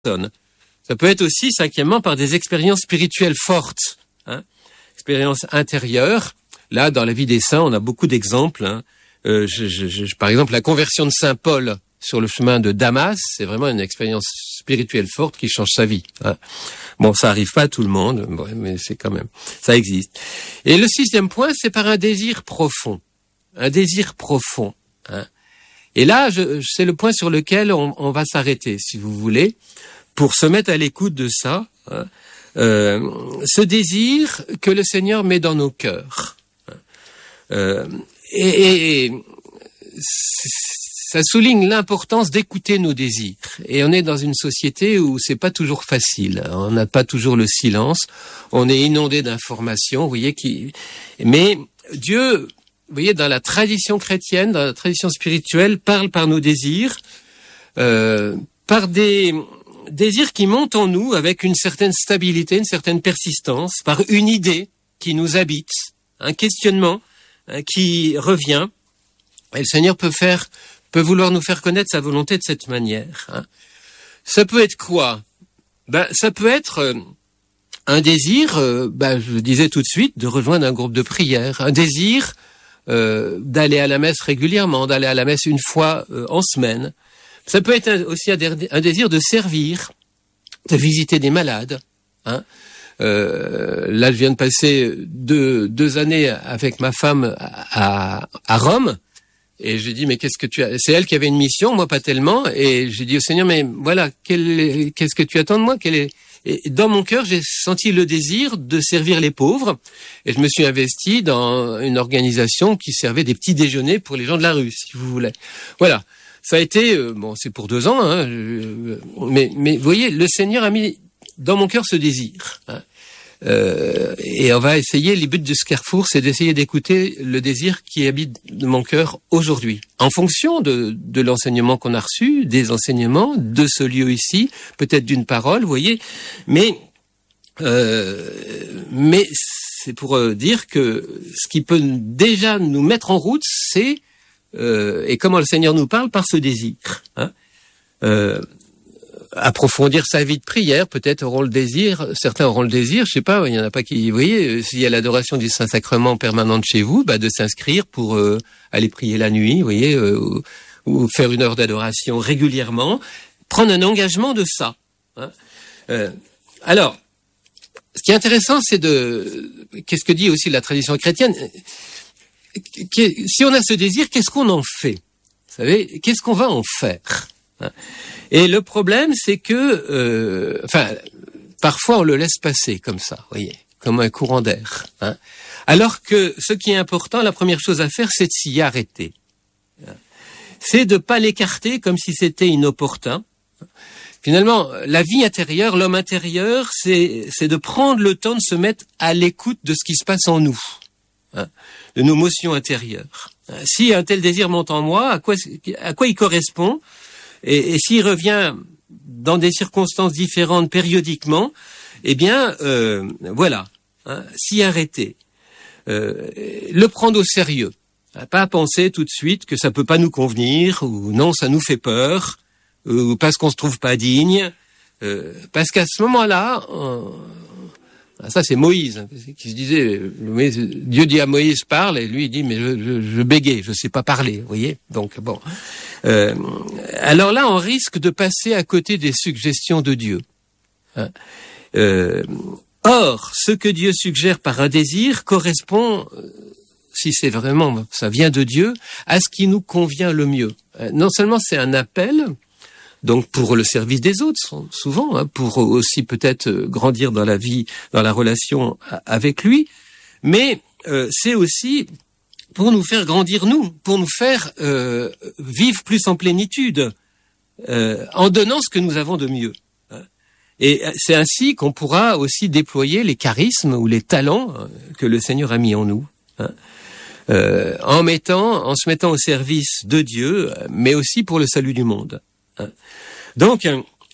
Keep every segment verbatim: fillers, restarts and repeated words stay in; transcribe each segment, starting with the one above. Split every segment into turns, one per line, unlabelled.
Ça peut être aussi, cinquièmement, par des expériences spirituelles fortes, hein, expériences intérieures. Là, dans la vie des saints, on a beaucoup d'exemples. Hein. Euh, je, je, je, par exemple, la conversion de saint Paul sur le chemin de Damas, c'est vraiment une expérience spirituelle forte qui change sa vie. Hein. Bon, ça arrive pas à tout le monde, mais c'est quand même, ça existe. Et le sixième point, c'est par un désir profond, un désir profond. Hein. Et là, je, c'est le point sur lequel on, on va s'arrêter, si vous voulez, pour se mettre à l'écoute de ça. Hein. Euh, ce désir que le Seigneur met dans nos cœurs. Euh, et, et ça souligne l'importance d'écouter nos désirs. Et on est dans une société où c'est pas toujours facile. On n'a pas toujours le silence. On est inondé d'informations, vous voyez, qui. Mais Dieu, vous voyez, dans la tradition chrétienne, dans la tradition spirituelle, parle par nos désirs, euh, par des désirs qui montent en nous avec une certaine stabilité, une certaine persistance, par une idée qui nous habite, un questionnement hein, qui revient. Et le Seigneur peut faire, peut vouloir nous faire connaître sa volonté de cette manière. Hein. Ça peut être quoi? Ben, ça peut être euh, un désir, euh, ben, je le disais tout de suite, de rejoindre un groupe de prière, un désir euh, d'aller à la messe régulièrement, d'aller à la messe une fois euh, en semaine. Ça peut être un, aussi un, un désir de servir, de visiter des malades. Hein. Euh, là, je viens de passer deux, deux années avec ma femme à, à Rome. Et j'ai dit, mais qu'est-ce que tu as... C'est elle qui avait une mission, moi pas tellement. Et j'ai dit au Seigneur, mais voilà, quel... qu'est-ce que tu attends de moi? Quel est... Et dans mon cœur, j'ai senti le désir de servir les pauvres. Et je me suis investi dans une organisation qui servait des petits déjeuners pour les gens de la rue, si vous voulez. Voilà. Ça a été, euh, bon, c'est pour deux ans, hein, je... mais, mais vous voyez, le Seigneur a mis dans mon cœur ce désir. Hein. Euh, et on va essayer, les buts de ce carrefour, c'est d'essayer d'écouter le désir qui habite mon cœur aujourd'hui. En fonction de, de l'enseignement qu'on a reçu, des enseignements, de ce lieu ici, peut-être d'une parole, vous voyez. Mais, euh, mais c'est pour dire que ce qui peut déjà nous mettre en route, c'est, euh, et comment le Seigneur nous parle, par ce désir. Hein. Euh, approfondir sa vie de prière, peut-être auront le désir, certains auront le désir, je sais pas, il y en a pas qui, vous voyez, s'il y a l'adoration du Saint-Sacrement permanente chez vous, bah de s'inscrire pour euh, aller prier la nuit, vous voyez, euh, ou, ou faire une heure d'adoration régulièrement, prendre un engagement de ça. Hein. Euh, alors, ce qui est intéressant, c'est de, qu'est-ce que dit aussi la tradition chrétienne, si on a ce désir, qu'est-ce qu'on en fait? Vous savez, qu'est-ce qu'on va en faire? Hein. Et le problème, c'est que, euh, enfin, parfois on le laisse passer comme ça, vous voyez, comme un courant d'air. Hein. Alors que ce qui est important, la première chose à faire, c'est de s'y arrêter. C'est de pas l'écarter comme si c'était inopportun. Finalement, la vie intérieure, l'homme intérieur, c'est, c'est de prendre le temps de se mettre à l'écoute de ce qui se passe en nous, hein, de nos motions intérieures. Si un tel désir monte en moi, à quoi, à quoi il correspond? Et, et s'il revient dans des circonstances différentes périodiquement, eh bien, euh, voilà, hein, s'y arrêter, euh, le prendre au sérieux, hein, pas penser tout de suite que ça peut pas nous convenir ou non, ça nous fait peur ou parce qu'on se trouve pas digne, euh, parce qu'à ce moment-là, on... ça c'est Moïse qui se disait, Dieu dit à Moïse parle et lui il dit mais je, je, je bégaye, je sais pas parler, vous voyez. Donc bon, euh, alors là on risque de passer à côté des suggestions de Dieu. Hein. Euh, or, ce que Dieu suggère par un désir correspond, si c'est vraiment ça vient de Dieu, à ce qui nous convient le mieux. Non seulement c'est un appel. Donc pour le service des autres, souvent, hein, pour aussi peut-être grandir dans la vie, dans la relation avec lui, mais euh, c'est aussi pour nous faire grandir nous, pour nous faire euh, vivre plus en plénitude, euh, en donnant ce que nous avons de mieux. Et c'est ainsi qu'on pourra aussi déployer les charismes ou les talents que le Seigneur a mis en nous, hein, euh, en mettant, en se mettant au service de Dieu, mais aussi pour le salut du monde. Donc,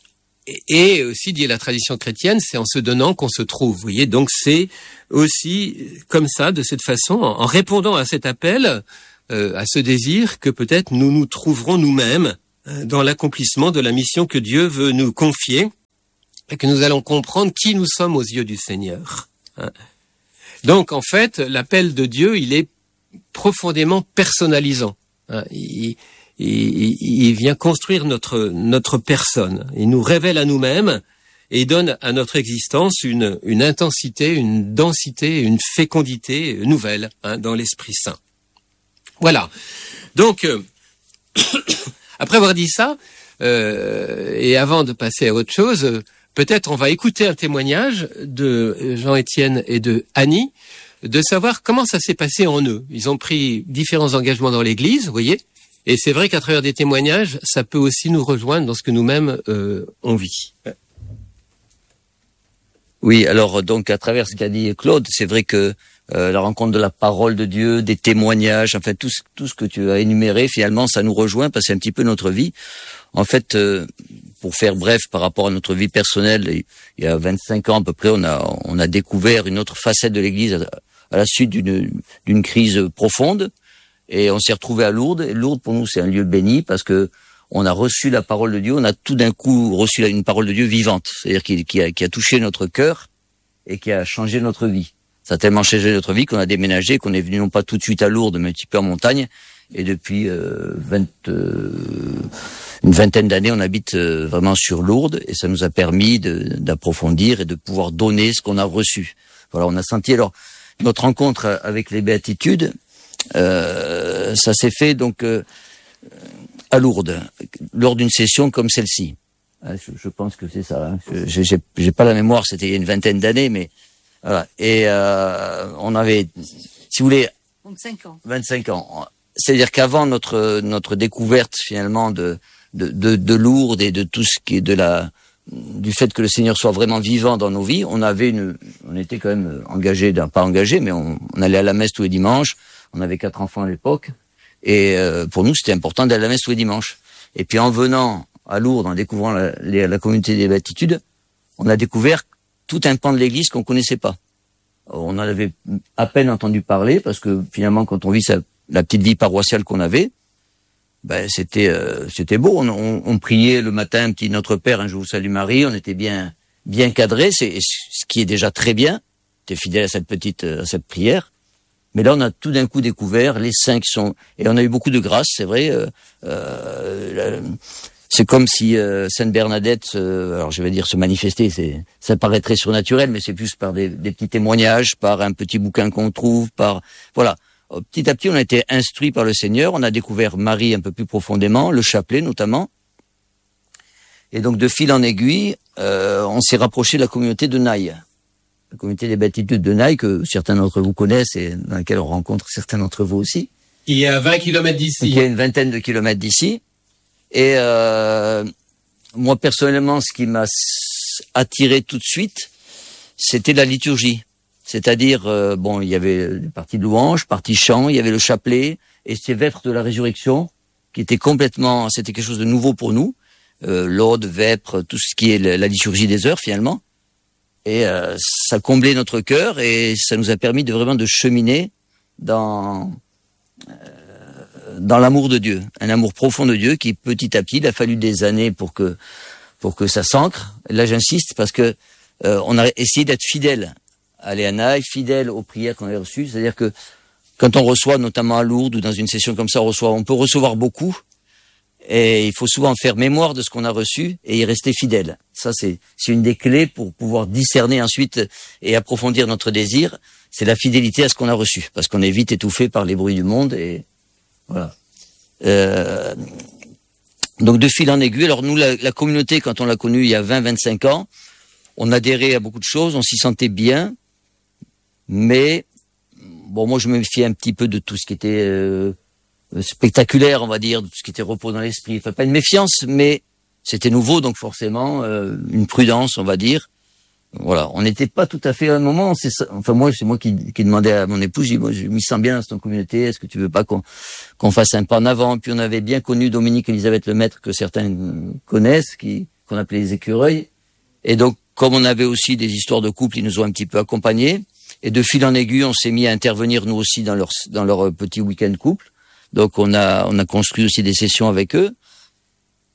et aussi, dit la tradition chrétienne, c'est en se donnant qu'on se trouve, vous voyez. Donc, c'est aussi comme ça, de cette façon, en répondant à cet appel, euh, à ce désir, que peut-être nous nous trouverons nous-mêmes, dans l'accomplissement de la mission que Dieu veut nous confier et que nous allons comprendre qui nous sommes aux yeux du Seigneur. Donc, en fait, l'appel de Dieu, il est profondément personnalisant. Il, il, il vient construire notre, notre personne. Il nous révèle à nous-mêmes et donne à notre existence une, une intensité, une densité, une fécondité nouvelle hein, dans l'Esprit Saint. Voilà. Donc, euh, après avoir dit ça, euh, et avant de passer à autre chose, peut-être on va écouter un témoignage de Jean-Étienne et de Annie, de savoir comment ça s'est passé en eux. Ils ont pris différents engagements dans l'Église, vous voyez, et c'est vrai qu'à travers des témoignages, ça peut aussi nous rejoindre dans ce que nous-mêmes euh, on vit.
Oui, alors donc à travers ce qu'a dit Claude, c'est vrai que euh, la rencontre de la parole de Dieu, des témoignages, enfin tout ce, tout ce que tu as énuméré, finalement, ça nous rejoint parce que c'est un petit peu notre vie. En fait, euh, pour faire bref par rapport à notre vie personnelle, il y a vingt-cinq ans à peu près, on a on a découvert une autre facette de l'Église à, à la suite d'une d'une crise profonde, et on s'est retrouvé à Lourdes. Et Lourdes pour nous c'est un lieu béni parce que on a reçu la parole de Dieu, on a tout d'un coup reçu une parole de Dieu vivante, c'est-à-dire qui, qui, a, qui a touché notre cœur et qui a changé notre vie. Ça a tellement changé notre vie qu'on a déménagé, qu'on est venu non pas tout de suite à Lourdes, mais un petit peu en montagne. Et depuis euh, vingt, euh, une vingtaine d'années, on habite euh, vraiment sur Lourdes, et ça nous a permis de, d'approfondir et de pouvoir donner ce qu'on a reçu. Voilà, on a senti alors notre rencontre avec les béatitudes. Euh, ça s'est fait donc euh, à Lourdes lors d'une session comme celle-ci. Je, je pense que c'est ça. Hein. Je, j'ai, j'ai pas la mémoire, c'était il y a une vingtaine d'années, mais voilà. Et euh, on avait, si vous voulez,
vingt-cinq ans.
vingt-cinq ans. C'est-à-dire qu'avant notre notre découverte finalement de de de, de Lourdes et de tout ce qui est de la du fait que le Seigneur soit vraiment vivant dans nos vies, on avait une, on était quand même engagés, pas engagés, mais on, on allait à la messe tous les dimanches. On avait quatre enfants à l'époque, et euh, pour nous c'était important d'aller à la messe tous les dimanches. Et puis en venant à Lourdes, en découvrant la, la, la communauté des béatitudes, on a découvert tout un pan de l'Église qu'on connaissait pas. On en avait à peine entendu parler parce que finalement, quand on vit sa, la petite vie paroissiale qu'on avait, ben c'était euh, c'était beau. On, on, on priait le matin un petit Notre Père, un Je vous salue Marie. On était bien bien cadré, c'est ce qui est déjà très bien. T'es fidèle à cette petite à cette prière. Mais là, on a tout d'un coup découvert les saints qui sont, et on a eu beaucoup de grâce, c'est vrai. Euh, euh, c'est comme si euh, Sainte Bernadette, euh, alors je vais dire se manifester, c'est, ça paraît très surnaturel, mais c'est plus par des, des petits témoignages, par un petit bouquin qu'on trouve, par voilà. Petit à petit, on a été instruit par le Seigneur, on a découvert Marie un peu plus profondément, le chapelet notamment, et donc de fil en aiguille, euh, on s'est rapproché de la communauté de Naï. La communauté des béatitudes de Naï, que certains d'entre vous connaissent et dans laquelle on rencontre certains d'entre vous aussi.
Qui est à vingt kilomètres d'ici.
Qui est à une vingtaine de kilomètres d'ici. Et euh, moi, personnellement, ce qui m'a attiré tout de suite, c'était la liturgie. C'est-à-dire, euh, bon, il y avait des parties de louanges, parties chants, il y avait le chapelet, et ces vêpres de la résurrection, qui étaient complètement, c'était quelque chose de nouveau pour nous. Euh, l'aude, vêpres, tout ce qui est la liturgie des heures, finalement. Et euh, ça comblait notre cœur et ça nous a permis de vraiment de cheminer dans euh, dans l'amour de Dieu, un amour profond de Dieu qui petit à petit, il a fallu des années pour que pour que ça s'ancre. Là, j'insiste parce que euh, on a essayé d'être fidèle à Léanaï, fidèle aux prières qu'on avait reçues. C'est-à-dire que quand on reçoit, notamment à Lourdes ou dans une session comme ça, on reçoit, on peut recevoir beaucoup. Et il faut souvent faire mémoire de ce qu'on a reçu et y rester fidèle. Ça, c'est, c'est une des clés pour pouvoir discerner ensuite et approfondir notre désir. C'est la fidélité à ce qu'on a reçu. Parce qu'on est vite étouffé par les bruits du monde et voilà. Euh, donc, de fil en aiguille. Alors, nous, la, la communauté, quand on l'a connue il y a vingt, vingt-cinq ans, on adhérait à beaucoup de choses, on s'y sentait bien. Mais, bon, moi, je me méfiais un petit peu de tout ce qui était, euh, spectaculaire, on va dire, de tout ce qui était repos dans l'esprit. Enfin, pas une méfiance, mais c'était nouveau, donc forcément euh, une prudence, on va dire. Voilà, on n'était pas tout à fait à un moment. C'est ça, enfin moi, c'est moi qui, qui demandais à mon épouse, je dis, moi, je m'y sens bien dans cette communauté. Est-ce que tu veux pas qu'on qu'on fasse un pas en avant? Puis on avait bien connu Dominique Elisabeth Lemaître, que certains connaissent, qui qu'on appelait les écureuils. Et donc, comme on avait aussi des histoires de couple, ils nous ont un petit peu accompagnés. Et de fil en aiguille, on s'est mis à intervenir nous aussi dans leur dans leur petit week-end couple. Donc on a on a construit aussi des sessions avec eux.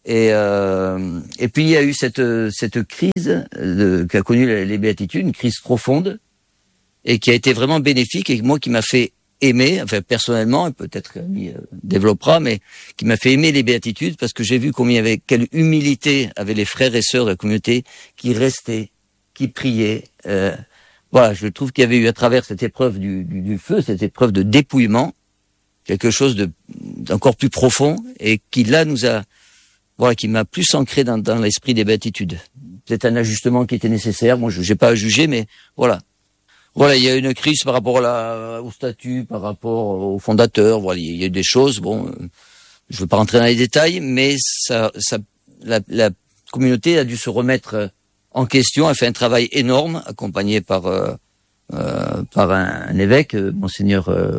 Et, euh, et puis il y a eu cette, cette crise de, qu'a connue les, les béatitudes, une crise profonde, et qui a été vraiment bénéfique, et moi qui m'a fait aimer, enfin personnellement, et peut-être qu'il euh, développera, mais qui m'a fait aimer les béatitudes, parce que j'ai vu combien il y avait, quelle humilité avaient les frères et sœurs de la communauté qui restaient, qui priaient. Euh, voilà, je trouve qu'il y avait eu à travers cette épreuve du, du, du feu, cette épreuve de dépouillement, quelque chose de d'encore plus profond, et qui là nous a voilà, qui m'a plus ancré dans, dans l'esprit des béatitudes. C'est un ajustement qui était nécessaire. Moi, je n'ai pas à juger, mais voilà. Voilà, il y a une crise par rapport à la, au statut, par rapport au fondateur. Voilà, il y a eu des choses. Bon, euh, je ne veux pas rentrer dans les détails, mais ça, ça, la, la communauté a dû se remettre en question, a fait un travail énorme, accompagné par euh, euh, par un, un évêque, monseigneur. Euh,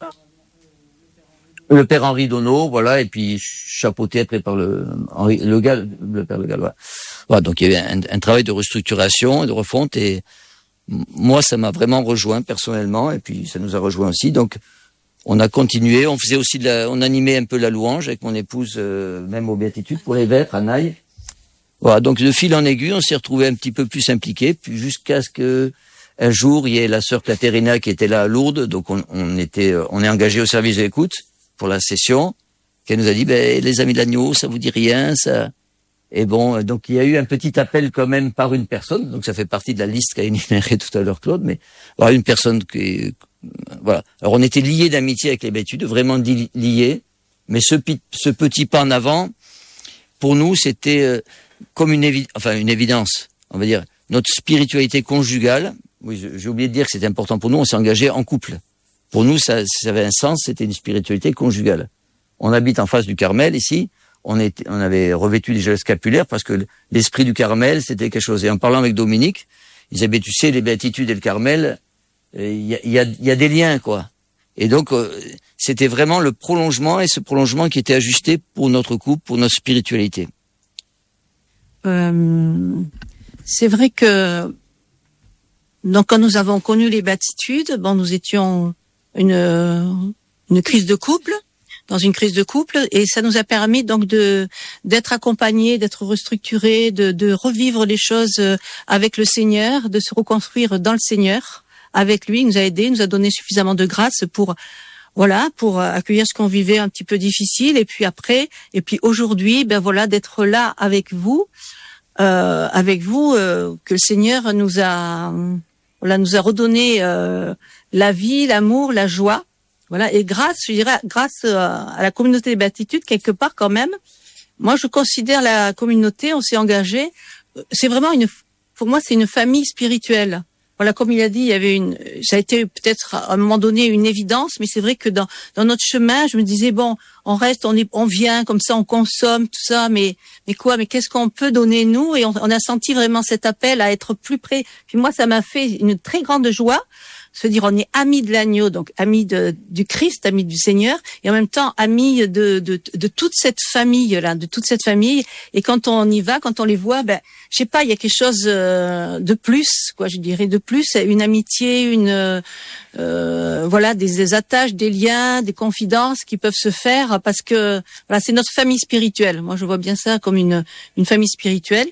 Le père Henri Donneau, voilà, et puis chapeauté après par le Henri Le Gall, le père Le Gall. Voilà. Voilà, donc il y avait un, un travail de restructuration et de refonte, et moi ça m'a vraiment rejoint personnellement, et puis ça nous a rejoint aussi. Donc on a continué, on faisait aussi de la, on animait un peu la louange avec mon épouse, euh, même aux béatitudes pour les vêpres à Naï. Voilà, donc de fil en aiguille, on s'est retrouvé un petit peu plus impliqué, puis jusqu'à ce que un jour il y ait la sœur Catherina qui était là à Lourdes, donc on, on était, on est engagé au service de l'écoute pour la session, qu'elle nous a dit, ben, les amis de l'agneau, ça vous dit rien, ça. Et bon, donc il y a eu un petit appel quand même par une personne, donc ça fait partie de la liste qu'a énuméré tout à l'heure Claude, mais voilà, une personne qui, voilà. Alors on était liés d'amitié avec les béatitudes, vraiment liés, mais ce, ce petit pas en avant, pour nous, c'était euh, comme une évi- enfin une évidence, on va dire, notre spiritualité conjugale. Oui, j'ai oublié de dire que c'était important pour nous, on s'est engagé en couple. Pour nous, ça, ça avait un sens, c'était une spiritualité conjugale. On habite en face du Carmel, ici. On, était, on avait revêtu les gestes scapulaires parce que l'esprit du Carmel, c'était quelque chose. Et en parlant avec Dominique, il disait, tu sais, les béatitudes et le Carmel, il y a, y, a, y a des liens, quoi. Et donc, euh, c'était vraiment le prolongement, et ce prolongement qui était ajusté pour notre couple, pour notre spiritualité.
Euh, c'est vrai que, donc, quand nous avons connu les béatitudes, bon, nous étions une une crise de couple, dans une crise de couple, et ça nous a permis donc de d'être accompagnés, d'être restructurés, de de revivre les choses avec le Seigneur, de se reconstruire dans le Seigneur avec lui. Il nous a aidés, il nous a donné suffisamment de grâce pour voilà, pour accueillir ce qu'on vivait un petit peu difficile, et puis après, et puis aujourd'hui, ben voilà, d'être là avec vous, euh, avec vous, euh, que le Seigneur nous a voilà, nous a redonné euh, la vie, l'amour, la joie, voilà, et grâce, je dirais, grâce à la communauté des béatitudes, quelque part quand même, moi je considère la communauté, on s'est engagé, c'est vraiment une, pour moi c'est une famille spirituelle. Voilà, comme il a dit, il y avait une, ça a été peut-être à un moment donné une évidence, mais c'est vrai que dans dans notre chemin, je me disais bon, on reste, on est, on vient comme ça, on consomme tout ça, mais mais quoi, mais qu'est-ce qu'on peut donner nous? Et on, on a senti vraiment cet appel à être plus près. Puis moi, ça m'a fait une très grande joie. Se dire on est amis de l'agneau, donc amis de, du Christ, amis du Seigneur, et en même temps amis de, de, de toute cette famille là, de toute cette famille. Et quand on y va, quand on les voit, ben je sais pas, il y a quelque chose de plus, quoi, je dirais de plus, une amitié, une euh, voilà, des, des attaches, des liens, des confidences qui peuvent se faire parce que voilà, c'est notre famille spirituelle. Moi, je vois bien ça comme une une famille spirituelle.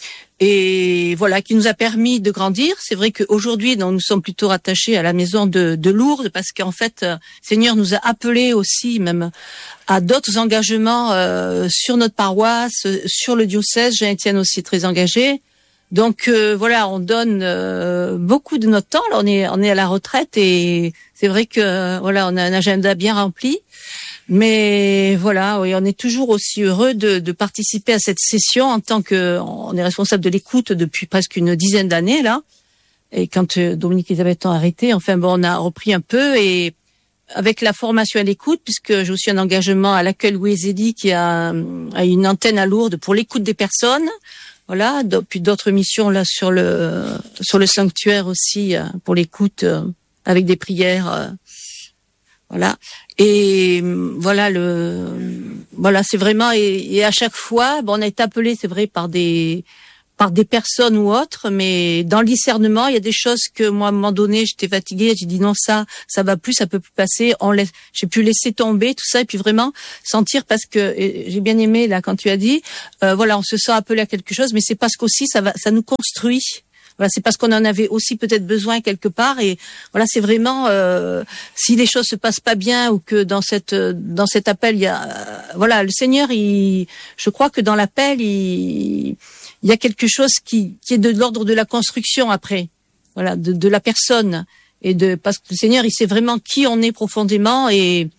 Et voilà, qui nous a permis de grandir. C'est vrai qu'aujourd'hui, nous sommes plutôt rattachés à la maison de, de Lourdes, parce qu'en fait, euh, Seigneur nous a appelés aussi, même à d'autres engagements euh, sur notre paroisse, sur le diocèse. Jean-Étienne aussi très engagé. Donc euh, voilà, on donne euh, beaucoup de notre temps. Là, on est on est à la retraite, et c'est vrai que voilà, on a un agenda bien rempli. Mais voilà, oui, on est toujours aussi heureux de, de participer à cette session en tant que on est responsable de l'écoute depuis presque une dizaine d'années là. Et quand Dominique et Elisabeth ont arrêté, enfin bon, on a repris un peu, et avec la formation à l'écoute, puisque j'ai aussi un engagement à l'accueil Louis Zélie qui a, a une antenne à Lourdes pour l'écoute des personnes. Voilà, puis d'autres missions là sur le sur le sanctuaire aussi pour l'écoute avec des prières. Voilà. Et voilà le voilà, c'est vraiment et, et à chaque fois, bon, on a été appelé, c'est vrai, par des par des personnes ou autres, mais dans le discernement, il y a des choses que moi, à un moment donné, j'étais fatiguée, j'ai dit non, ça, ça va plus, ça peut plus passer. On laisse, j'ai pu laisser tomber tout ça et puis vraiment sentir, parce que j'ai bien aimé là quand tu as dit, euh, voilà, on se sent appelé à quelque chose, mais c'est parce qu'aussi ça va, ça nous construit. Voilà, c'est parce qu'on en avait aussi peut-être besoin quelque part, et voilà, c'est vraiment euh, si les choses se passent pas bien ou que dans cette dans cet appel il y a euh, voilà, le Seigneur, il, je crois que dans l'appel il il y a quelque chose qui qui est de l'ordre de la construction après, voilà, de de la personne, et de parce que le Seigneur il sait vraiment qui on est profondément, et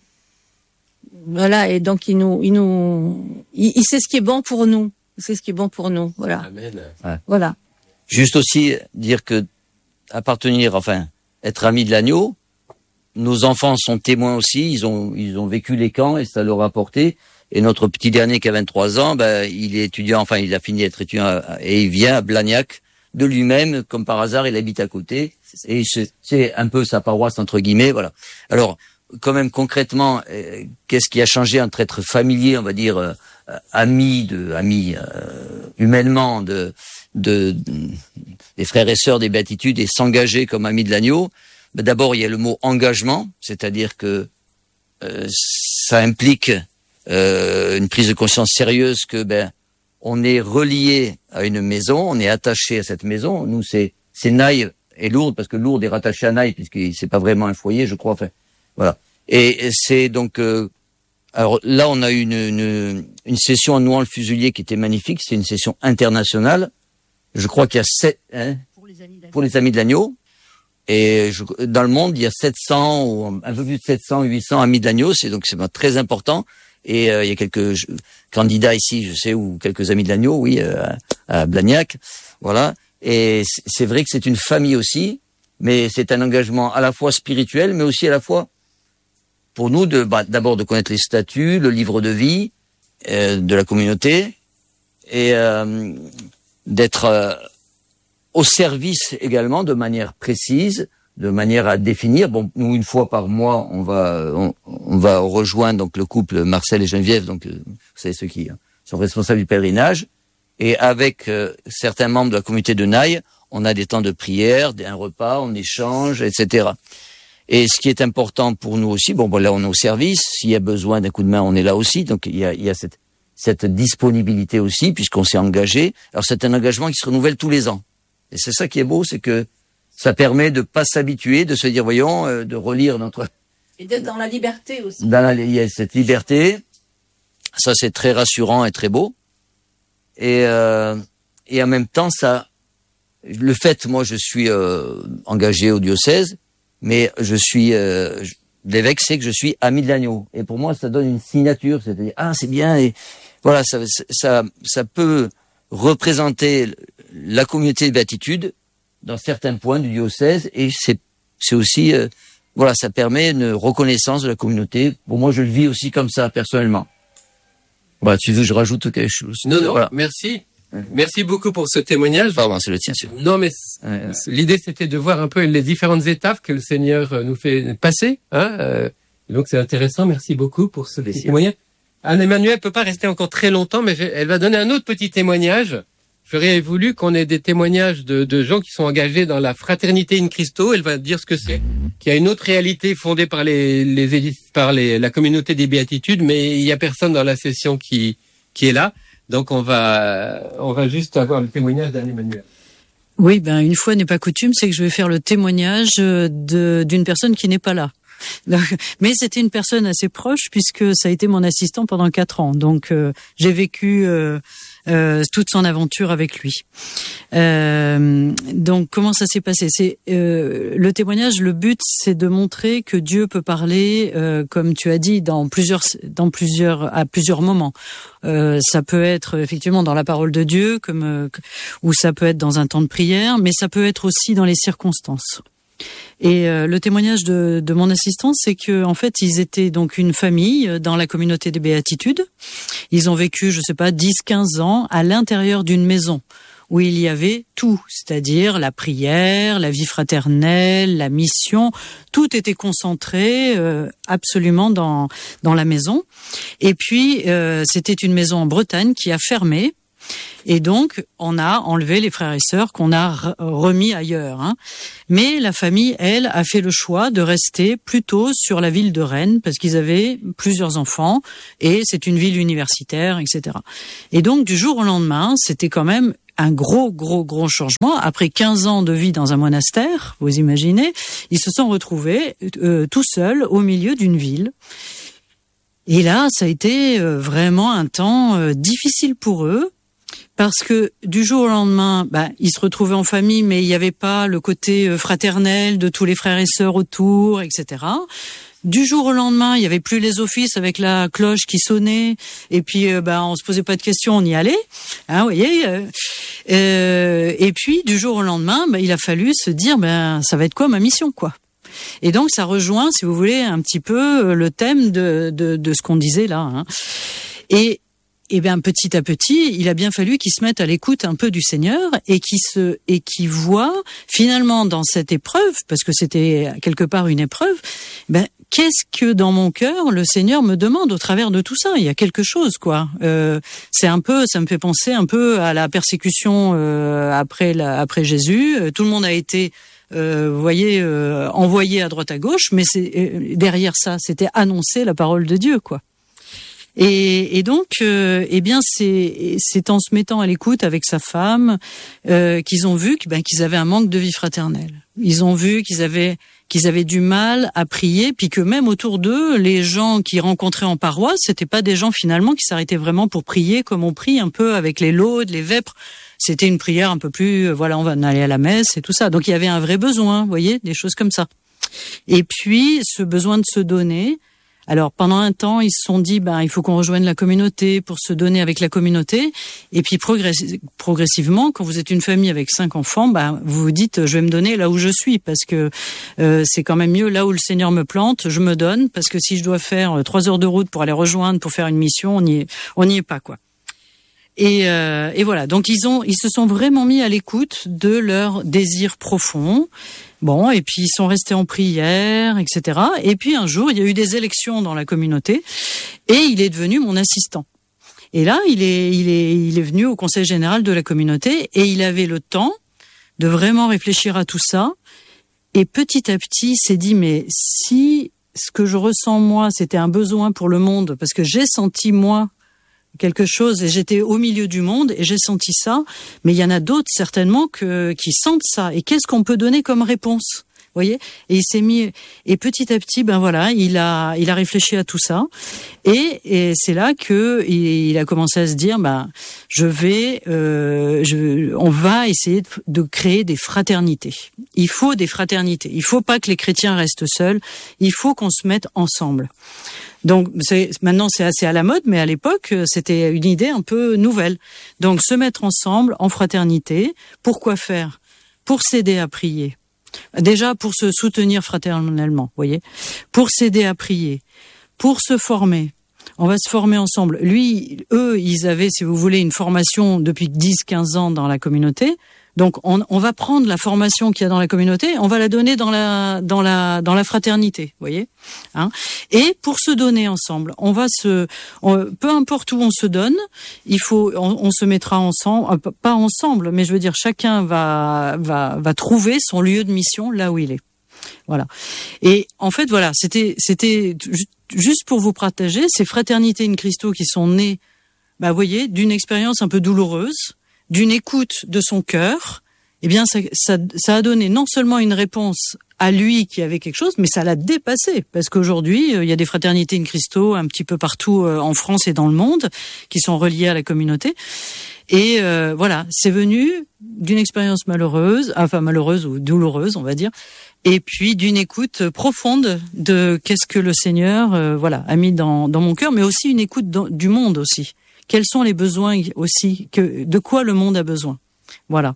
voilà, et donc il nous il nous il, il sait ce qui est bon pour nous, il sait ce qui est bon pour nous, voilà.
Amen.
Ouais.
Voilà.
Juste aussi dire que appartenir, enfin, être ami de l'agneau, nos enfants sont témoins aussi, ils ont ils ont vécu les camps et ça leur a apporté. Et notre petit dernier qui a vingt-trois ans, ben, il est étudiant, enfin, il a fini d'être étudiant à, et il vient à Blagnac de lui-même, comme par hasard, il habite à côté. Et c'est, c'est un peu sa paroisse, entre guillemets, voilà. Alors, quand même, concrètement, euh, qu'est-ce qui a changé entre être familier, on va dire, euh, ami de, ami, euh, humainement, de, de, de, des frères et sœurs des béatitudes, et s'engager comme ami de l'agneau? Ben, d'abord, il y a le mot engagement, c'est-à-dire que euh, ça implique euh, une prise de conscience sérieuse que ben on est relié à une maison, on est attaché à cette maison. Nous, c'est c'est Naï et Lourdes, parce que Lourdes est rattaché à Naï, puisque c'est pas vraiment un foyer, je crois. Enfin, voilà. Et c'est donc euh, alors là, on a eu une, une une session à Nouan-le-Fuselier qui était magnifique. C'est une session internationale. Je crois qu'il y a sept hein, pour les amis de l'agneau. Pour les amis de l'agneau. Et je, dans le monde, il y a sept cents ou un peu plus de sept cents, huit cents amis de l'agneau. C'est donc c'est très important. Et euh, il y a quelques je, candidats ici, je sais, ou quelques amis de l'agneau, oui, euh, à, à Blagnac, voilà. Et c'est, c'est vrai que c'est une famille aussi, mais c'est un engagement à la fois spirituel, mais aussi à la fois pour nous de bah, d'abord de connaître les statuts, le livre de vie euh, de la communauté, et euh, d'être euh, au service également de manière précise, de manière à définir. Bon, nous, une fois par mois, on va on, on va rejoindre donc le couple Marcel et Geneviève, donc euh, vous savez ceux qui sont responsables du pèlerinage, et avec euh, certains membres de la communauté de Naï, on a des temps de prière, un repas, on échange, et cetera. Et ce qui est important pour nous aussi, bon, bon là on est au service, s'il y a besoin d'un coup de main, on est là aussi, donc il y a, il y a cette, cette disponibilité aussi, puisqu'on s'est engagé. Alors c'est un engagement qui se renouvelle tous les ans. Et c'est ça qui est beau, c'est que ça permet de pas s'habituer, de se dire, voyons, euh, de relire notre...
Et d'être dans la liberté aussi.
Dans la, il y a cette liberté. Ça, c'est très rassurant et très beau. Et, euh, et en même temps, ça, le fait, moi, je suis euh, engagé au diocèse, mais je suis, euh, l'évêque sait que je suis ami de l'agneau. Et pour moi, ça donne une signature, c'est-à-dire, ah, c'est bien, et voilà, ça, ça, ça peut représenter la communauté de béatitude dans certains points du diocèse, et c'est c'est aussi euh, voilà, ça permet une reconnaissance de la communauté. Pour moi, je le vis aussi comme ça personnellement. Voilà, tu veux que je rajoute quelque chose?
Non, non,
voilà.
Merci. Merci beaucoup pour ce témoignage.
Pardon, c'est le tien. C'est...
Non, mais
ouais, ouais.
L'idée, c'était de voir un peu les différentes étapes que le Seigneur nous fait passer. Hein, euh, donc, c'est intéressant. Merci beaucoup pour ce petit témoignage. Anne-Emmanuelle peut pas rester encore très longtemps, mais elle va donner un autre petit témoignage. J'aurais voulu qu'on ait des témoignages de, de gens qui sont engagés dans la fraternité in Christo. Elle va dire ce que c'est, qu'il y a une autre réalité fondée par les, les par les, la communauté des béatitudes, mais il y a personne dans la session qui qui est là. Donc on va on va juste avoir le témoignage d'Anne-Emmanuelle.
Oui, ben une fois n'est pas coutume, c'est que je vais faire le témoignage de d'une personne qui n'est pas là. Mais c'était une personne assez proche puisque ça a été mon assistant pendant quatre ans. Donc euh, j'ai vécu euh, euh, toute son aventure avec lui. Euh, donc comment ça s'est passé? C'est euh, le témoignage. Le but, c'est de montrer que Dieu peut parler, euh, comme tu as dit, dans plusieurs, dans plusieurs, à plusieurs moments. Euh, ça peut être effectivement dans la parole de Dieu, comme euh, ou ça peut être dans un temps de prière, mais ça peut être aussi dans les circonstances. Et euh, le témoignage de, de mon assistant, c'est que en fait, ils étaient donc une famille dans la communauté des béatitudes. Ils ont vécu, je sais pas, dix, quinze ans à l'intérieur d'une maison où il y avait tout, c'est-à-dire la prière, la vie fraternelle, la mission, tout était concentré euh, absolument dans dans la maison. Et puis euh, c'était une maison en Bretagne qui a fermé. Et donc, on a enlevé les frères et sœurs qu'on a remis ailleurs. Hein. Mais la famille, elle, a fait le choix de rester plutôt sur la ville de Rennes parce qu'ils avaient plusieurs enfants et c'est une ville universitaire, et cetera. Et donc, du jour au lendemain, c'était quand même un gros, gros, gros changement. Après quinze ans de vie dans un monastère, vous imaginez, ils se sont retrouvés euh, tout seuls au milieu d'une ville. Et là, ça a été euh, vraiment un temps euh, difficile pour eux, parce que du jour au lendemain, bah, ils se retrouvaient en famille, mais il n'y avait pas le côté euh, fraternel de tous les frères et sœurs autour, et cetera. Du jour au lendemain, il y avait plus les offices avec la cloche qui sonnait, et puis euh, bah on se posait pas de questions, on y allait, hein, vous voyez. Euh, euh, et puis du jour au lendemain, bah, il a fallu se dire, ben ça va être quoi ma mission, quoi. Et donc ça rejoint, si vous voulez, un petit peu le thème de de, de ce qu'on disait là. Hein. Et Et bien petit à petit, il a bien fallu qu'il se mette à l'écoute un peu du Seigneur et qu'il se et qu'il voit finalement dans cette épreuve, parce que c'était quelque part une épreuve, ben qu'est-ce que dans mon cœur le Seigneur me demande au travers de tout ça? Il y a quelque chose, quoi. Euh, c'est un peu, ça me fait penser un peu à la persécution euh, après la, après Jésus. Tout le monde a été Euh, vous voyez, euh, envoyé à droite à gauche, mais c'est euh, derrière ça, c'était annoncer la parole de Dieu, quoi. Et, et donc, euh, eh bien, c'est, c'est en se mettant à l'écoute avec sa femme euh, qu'ils ont vu que, ben, qu'ils avaient un manque de vie fraternelle. Ils ont vu qu'ils avaient qu'ils avaient du mal à prier, puis que même autour d'eux, les gens qu'ils rencontraient en paroisse, c'était pas des gens finalement qui s'arrêtaient vraiment pour prier comme on prie un peu avec les laudes, les vêpres. C'était une prière un peu plus, euh, voilà, on va aller à la messe et tout ça. Donc il y avait un vrai besoin, vous voyez, des choses comme ça. Et puis ce besoin de se donner. Alors pendant un temps, ils se sont dit, ben il faut qu'on rejoigne la communauté pour se donner avec la communauté. Et puis progress- progressivement, quand vous êtes une famille avec cinq enfants, ben vous vous dites, je vais me donner là où je suis, parce que euh, c'est quand même mieux là où le Seigneur me plante, je me donne, parce que si je dois faire trois heures de route pour aller rejoindre, pour faire une mission, on n'y est, on n'y est pas, quoi. Et, euh, et voilà. Donc ils ont, ils se sont vraiment mis à l'écoute de leur désir profond. Bon, et puis ils sont restés en prière, et cetera. Et puis un jour, il y a eu des élections dans la communauté, et il est devenu mon assistant. Et là, il est, il est, il est venu au conseil général de la communauté, et il avait le temps de vraiment réfléchir à tout ça. Et petit à petit, il s'est dit, mais si ce que je ressens moi, c'était un besoin pour le monde, parce que j'ai senti moi quelque chose, et j'étais au milieu du monde et j'ai senti ça, mais il y en a d'autres certainement que qui sentent ça, et qu'est-ce qu'on peut donner comme réponse, vous voyez? Et il s'est mis, et petit à petit, ben voilà, il a il a réfléchi à tout ça, et et c'est là que il, il a commencé à se dire, ben je vais euh, je on va essayer de, de créer des fraternités. Il faut des fraternités. Il faut pas que les chrétiens restent seuls. Il faut qu'on se mette ensemble. Donc c'est, maintenant c'est assez à la mode, mais à l'époque c'était une idée un peu nouvelle. Donc se mettre ensemble en fraternité. Pourquoi faire? Pour s'aider à prier. Déjà pour se soutenir fraternellement, vous voyez. Pour s'aider à prier. Pour se former. On va se former ensemble. Lui, eux, ils avaient, si vous voulez, une formation depuis dix quinze ans dans la communauté. Donc, on, on va prendre la formation qu'il y a dans la communauté, on va la donner dans la dans la dans la fraternité, vous voyez, hein. Et pour se donner ensemble, on va se, on, peu importe où on se donne, il faut, on, on se mettra ensemble, pas ensemble, mais je veux dire, chacun va va va trouver son lieu de mission là où il est. Voilà. Et en fait, voilà, c'était c'était juste pour vous partager ces fraternités in Christo qui sont nées, bah, vous voyez, d'une expérience un peu douloureuse, d'une écoute de son cœur. Eh bien, ça, ça, ça a donné non seulement une réponse à lui qui avait quelque chose, mais ça l'a dépassé, parce qu'aujourd'hui, il y a des fraternités in Christo un petit peu partout en France et dans le monde qui sont reliées à la communauté. Et euh, voilà, c'est venu d'une expérience malheureuse, enfin malheureuse ou douloureuse, on va dire, et puis d'une écoute profonde de qu'est-ce que le Seigneur, euh, voilà, a mis dans, dans mon cœur, mais aussi une écoute dans, du monde aussi. Quels sont les besoins aussi, que, de quoi le monde a besoin. Voilà.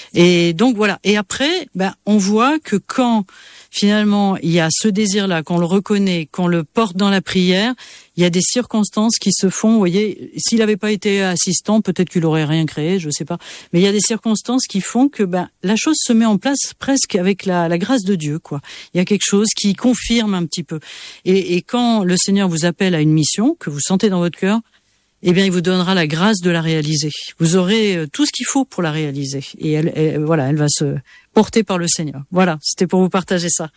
Et donc voilà. Et après, ben, on voit que quand finalement il y a ce désir-là, qu'on le reconnaît, qu'on le porte dans la prière, il y a des circonstances qui se font. Vous voyez, s'il n'avait pas été assistant, peut-être qu'il aurait rien créé, je sais pas. Mais il y a des circonstances qui font que ben la chose se met en place presque avec la, la grâce de Dieu, quoi. Il y a quelque chose qui confirme un petit peu. Et, et quand le Seigneur vous appelle à une mission que vous sentez dans votre cœur, eh bien, il vous donnera la grâce de la réaliser. Vous aurez tout ce qu'il faut pour la réaliser. Et elle, elle, voilà, elle va se porter par le Seigneur. Voilà, c'était pour vous partager ça.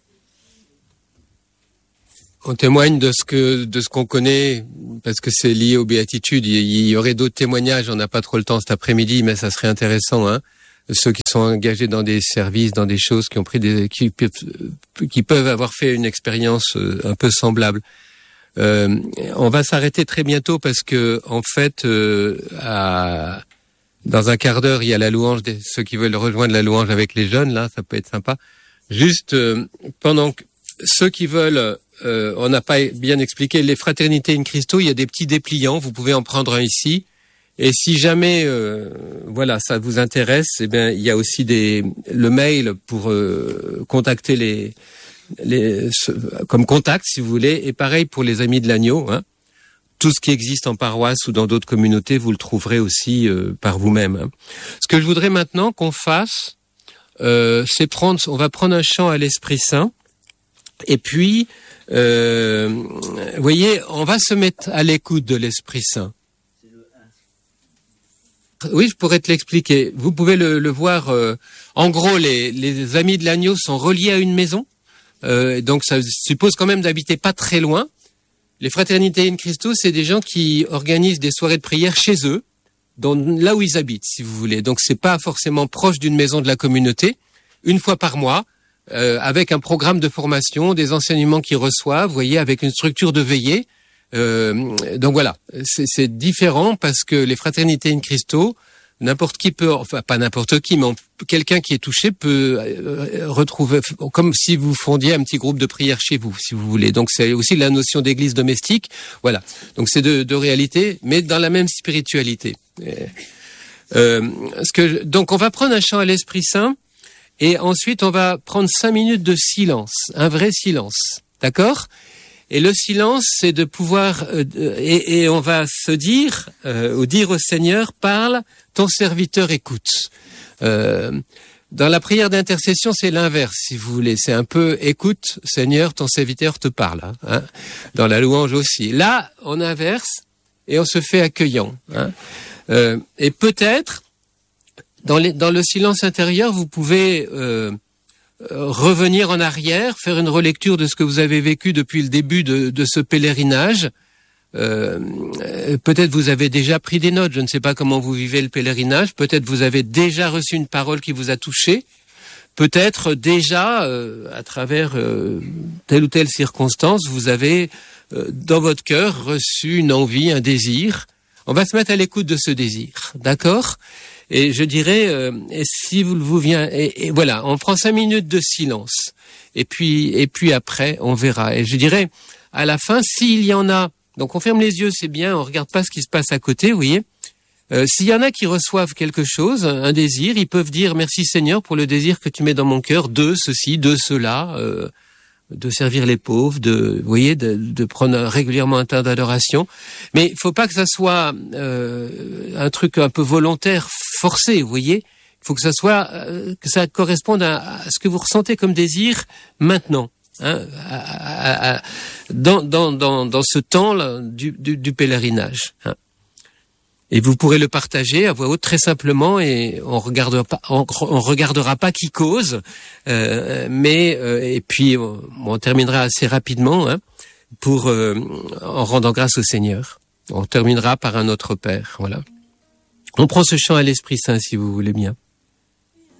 On témoigne de ce que de ce qu'on connaît, parce que c'est lié aux béatitudes. Il y aurait d'autres témoignages, on n'a pas trop le temps cet après-midi, mais ça serait intéressant, hein. Ceux qui sont engagés dans des services, dans des choses, qui ont pris des, qui, qui peuvent avoir fait une expérience un peu semblable. Euh, on va s'arrêter très bientôt parce que, en fait, euh, à, dans un quart d'heure, il y a la louange des ceux qui veulent rejoindre la louange avec les jeunes. Là, ça peut être sympa. Juste euh, pendant que ceux qui veulent, euh, on n'a pas bien expliqué les fraternités in Christo. Il y a des petits dépliants. Vous pouvez en prendre un ici. Et si jamais, euh, voilà, ça vous intéresse, eh bien, il y a aussi des le mail pour euh, contacter les, les comme contact, si vous voulez. Et pareil pour les amis de l'agneau. Hein. Tout ce qui existe en paroisse ou dans d'autres communautés, vous le trouverez aussi euh, par vous-même. Hein. Ce que je voudrais maintenant qu'on fasse, euh, c'est prendre, on va prendre un chant à l'Esprit Saint, et puis, euh, vous voyez, on va se mettre à l'écoute de l'Esprit Saint. Oui, je pourrais te l'expliquer. Vous pouvez le, le voir. Euh, en gros, les, les amis de l'agneau sont reliés à une maison, euh, donc ça suppose quand même d'habiter pas très loin. Les fraternités in Christo, c'est des gens qui organisent des soirées de prière chez eux, dans, là où ils habitent, si vous voulez. Donc c'est pas forcément proche d'une maison de la communauté, une fois par mois, euh, avec un programme de formation, des enseignements qu'ils reçoivent, vous voyez, avec une structure de veillée. Euh, donc voilà, c'est, c'est différent parce que les fraternités in Christo, n'importe qui peut, enfin pas n'importe qui, mais on, quelqu'un qui est touché peut euh, retrouver, comme si vous fondiez un petit groupe de prière chez vous, si vous voulez. Donc c'est aussi la notion d'église domestique. Voilà, donc c'est deux de réalités, mais dans la même spiritualité. Euh, ce que, donc on va prendre un chant à l'Esprit Saint et ensuite on va prendre cinq minutes de silence, un vrai silence, d'accord ? Et le silence, c'est de pouvoir, euh, et, et on va se dire, euh, ou dire au Seigneur, parle, ton serviteur écoute. Euh, dans la prière d'intercession, c'est l'inverse, si vous voulez. C'est un peu, écoute, Seigneur, ton serviteur te parle. Hein, hein. Dans la louange aussi. Là, on inverse et on se fait accueillant. Hein. Euh, et peut-être, dans, les, dans le silence intérieur, vous pouvez... Euh, revenir en arrière, faire une relecture de ce que vous avez vécu depuis le début de, de ce pèlerinage. Euh, peut-être vous avez déjà pris des notes, je ne sais pas comment vous vivez le pèlerinage, peut-être vous avez déjà reçu une parole qui vous a touché, peut-être déjà, euh, à travers euh, telle ou telle circonstance, vous avez euh, dans votre cœur reçu une envie, un désir. On va se mettre à l'écoute de ce désir, d'accord ? Et je dirais, euh, et si vous vous vient, et, et voilà, on prend cinq minutes de silence, et puis et puis après on verra. Et je dirais, à la fin, s'il y en a, donc on ferme les yeux, c'est bien, on regarde pas ce qui se passe à côté, vous voyez. Euh, s'il y en a qui reçoivent quelque chose, un désir, ils peuvent dire merci Seigneur pour le désir que tu mets dans mon cœur de ceci, de cela. Euh, de servir les pauvres, de, vous voyez, de, de prendre régulièrement un temps d'adoration. Mais il faut pas que ça soit euh, un truc un peu volontaire, forcé, vous voyez. Il faut que ça soit, euh, que ça corresponde à, à ce que vous ressentez comme désir maintenant, hein, à, à, à, dans, dans, dans, dans ce temps là, du, du, du pèlerinage. Hein. Et vous pourrez le partager à voix haute très simplement et on regardera pas, on, on regardera pas qui cause, euh, mais euh, et puis on, on terminera assez rapidement hein, pour euh, en rendant grâce au Seigneur. On terminera par un Notre Père, voilà. On prend ce chant à l'Esprit Saint si vous voulez bien.